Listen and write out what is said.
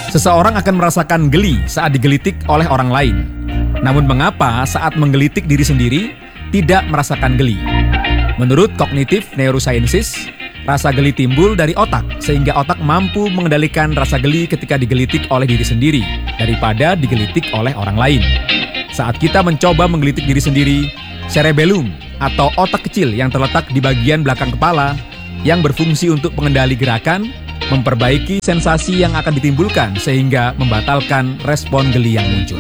Seseorang akan merasakan geli saat digelitik oleh orang lain. Namun mengapa saat menggelitik diri sendiri tidak merasakan geli? Menurut Cognitive Neurosciences, rasa geli timbul dari otak sehingga otak mampu mengendalikan rasa geli ketika digelitik oleh diri sendiri daripada digelitik oleh orang lain. Saat kita mencoba menggelitik diri sendiri, cerebellum atau otak kecil yang terletak di bagian belakang kepala yang berfungsi untuk mengendali gerakan, memperbaiki sensasi yang akan ditimbulkan sehingga membatalkan respon geli yang muncul.